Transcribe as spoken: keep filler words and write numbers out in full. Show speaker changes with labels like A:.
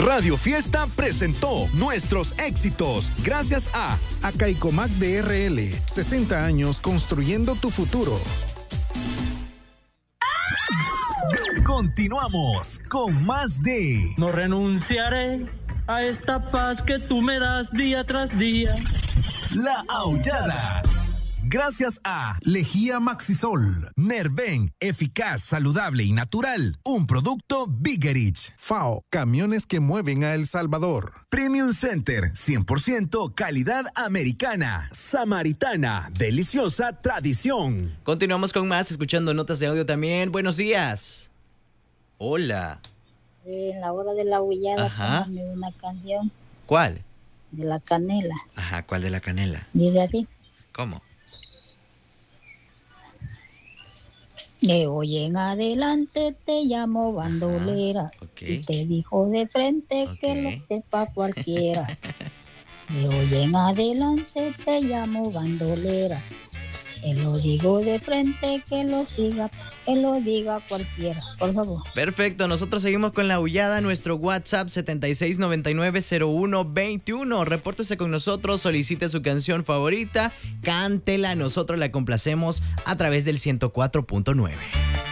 A: Radio Fiesta presentó nuestros éxitos gracias a
B: Acaicomac D R L, sesenta años construyendo tu futuro.
A: Continuamos con más de
C: No renunciaré a esta paz que tú me das día tras día.
A: La Aullada. Gracias a
B: Lejía Maxisol,
A: Nerven, eficaz, saludable y natural. Un producto Biggerich.
B: F A O, camiones que mueven a El Salvador.
A: Premium Center, cien por ciento calidad americana. Samaritana, deliciosa tradición.
D: Continuamos con más, escuchando notas de audio también. Buenos días. Hola.
E: En la hora de la aullada,
D: Ajá.
E: póngame una canción.
D: ¿Cuál?
E: De la canela.
D: Ajá, ¿cuál de la canela?
E: Dice así.
D: ¿Cómo?
E: De hoy en adelante te llamo bandolera.
D: Ajá, okay.
E: Y te dijo de frente
D: Okay.
E: que lo sepa cualquiera. De hoy en adelante te llamo bandolera. Te lo digo de frente que lo siga, que lo diga cualquiera, por favor.
D: Perfecto, nosotros seguimos con la aullada. Nuestro WhatsApp setenta y seis noventa y nueve cero uno veintiuno. Repórtese con nosotros, solicite su canción favorita, cántela, nosotros la complacemos a través del ciento cuatro punto nueve.